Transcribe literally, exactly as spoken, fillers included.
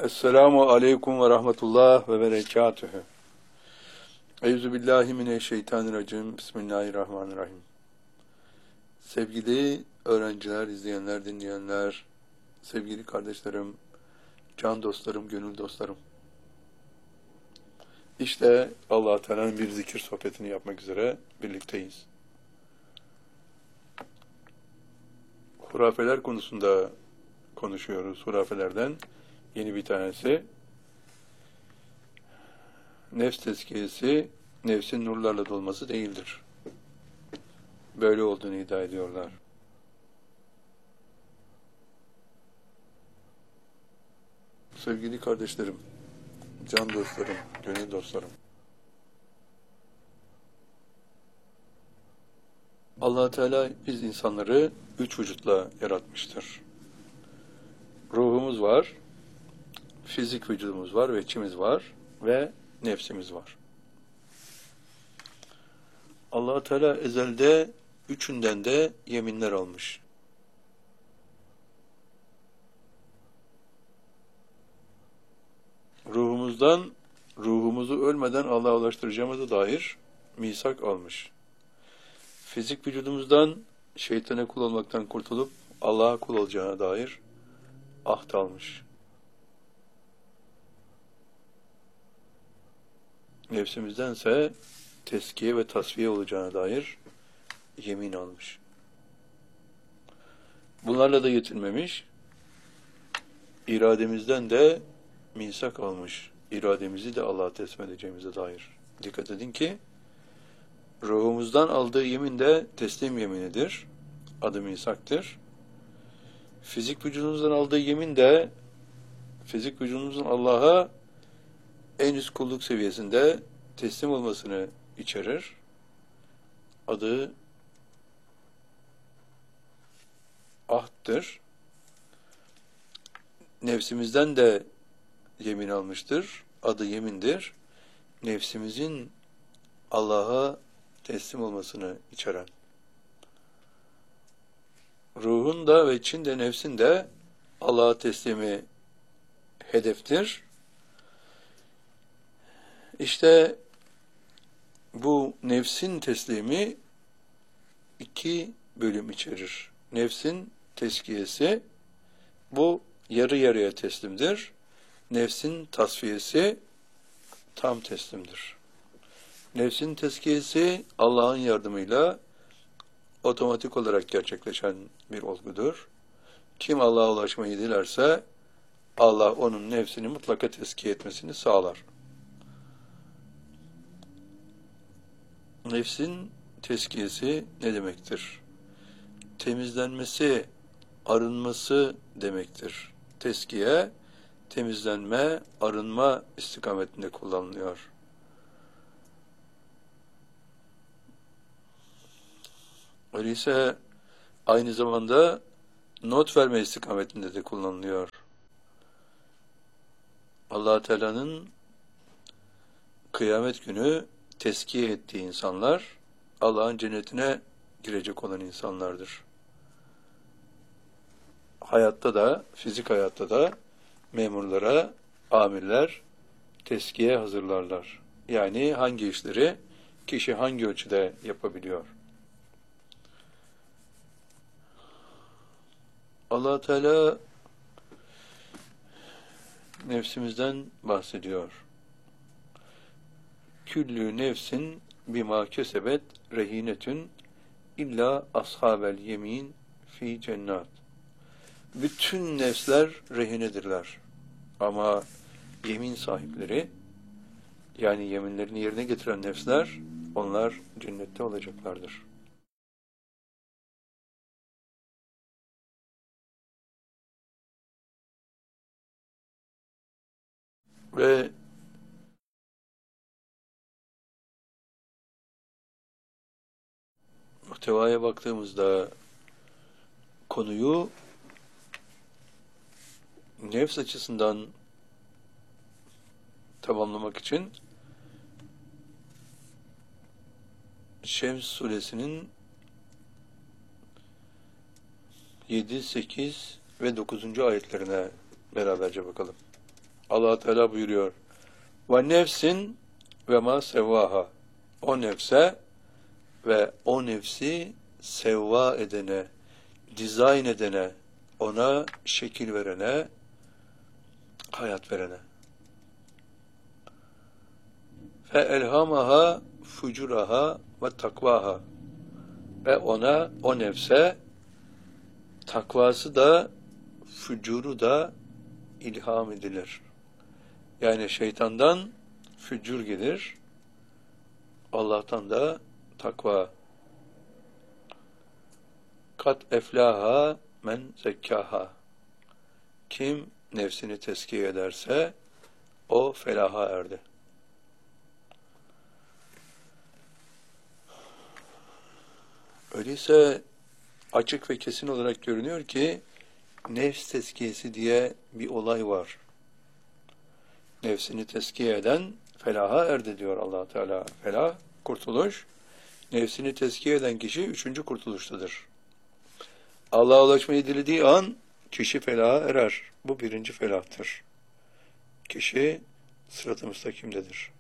Esselamu aleyküm ve rahmetullah ve berekatühü. Euzubillahimineşşeytanirracim. Bismillahirrahmanirrahim. Sevgili öğrenciler, izleyenler, dinleyenler, sevgili kardeşlerim, can dostlarım, gönül dostlarım. İşte Allah-u Teala'nın bir zikir sohbetini yapmak üzere birlikteyiz. Hurafeler konusunda konuşuyoruz. Hurafelerden yeni bir tanesi. Nefs tezkiyesi, nefsin nurlarla dolması değildir. Böyle olduğunu iddia ediyorlar. Sevgili kardeşlerim, can dostlarım, gönül dostlarım. Allah-u Teala biz insanları üç vücutla yaratmıştır. Ruhumuz var, fizik vücudumuz var ve içimiz var ve nefsimiz var. Allah-u Teala ezelde üçünden de yeminler almış. Ruhumuzdan, ruhumuzu ölmeden Allah'a ulaştıracağımıza dair misak almış. Fizik vücudumuzdan şeytana kul olmaktan kurtulup Allah'a kul olacağına dair ahd almış. Nefsimizdense teskiye ve tasfiye olacağına dair yemin almış. Bunlarla da yetinmemiş, irademizden de misak almış. İrademizi de Allah'a teslim edeceğimize dair. Dikkat edin ki, ruhumuzdan aldığı yemin de teslim yeminidir. Adı misaktır. Fizik vücudumuzdan aldığı yemin de, fizik vücudumuzun Allah'a en üst kulluk seviyesinde teslim olmasını içerir. Adı ahttır. Nefsimizden de yemin almıştır. Adı yemindir. Nefsimizin Allah'a teslim olmasını içeren. Ruhun da ve için de nefsin de Allah'a teslimi hedeftir. İşte bu nefsin teslimi iki bölüm içerir. Nefsin teskiyesi, bu yarı yarıya teslimdir. Nefsin tasfiyesi tam teslimdir. Nefsin teskiyesi Allah'ın yardımıyla otomatik olarak gerçekleşen bir olgudur. Kim Allah'a ulaşmayı dilerse Allah onun nefsini mutlaka teskiye etmesini sağlar. Nefsin teskiyesi ne demektir? Temizlenmesi, arınması demektir. Teskiye, temizlenme, arınma istikametinde kullanılıyor. Öyleyse aynı zamanda not verme istikametinde de kullanılıyor. Allah-u Teala'nın kıyamet günü teskiye ettiği insanlar, Allah'ın cennetine girecek olan insanlardır. Hayatta da, fizik hayatta da memurlara, amirler teskiye hazırlarlar. Yani hangi işleri kişi hangi ölçüde yapabiliyor? Allah-u Teala nefsimizden bahsediyor. Küllü nefsin bima kesebet rehinetün illa ashabel yemin fi cennat. Bütün nefsler rehinedirler. Ama yemin sahipleri, yani yeminlerini yerine getiren nefsler, onlar cennette olacaklardır. Ve muhtevaya baktığımızda konuyu nefs açısından tamamlamak için Şems suresinin yedi, sekiz ve dokuzuncu ayetlerine beraberce bakalım. Allah Teala buyuruyor. Ve nefsin ve ma sevvaha. O nefse ve o nefsi sevva edene, dizayn edene, ona şekil verene, hayat verene. Fe elhamaha fucuraha ve takvaha. Ve ona, o nefse takvası da, fücuru da ilham edilir. Yani şeytandan fücur gelir, Allah'tan da takva. Kat eflaha men zekkaha. Kim nefsini tezkiye ederse o felaha erdi. Öyleyse açık ve kesin olarak görünüyor ki nefs tezkiyesi diye bir olay var. Nefsini tezkiye eden felaha erdi diyor Allah Teala. Felah, kurtuluş. Nefsini tezkiye eden kişi üçüncü kurtuluştadır. Allah'a ulaşmayı dilediği an kişi felaha erer. Bu birinci felahtır. Kişi sırat-ı müstakimdedir.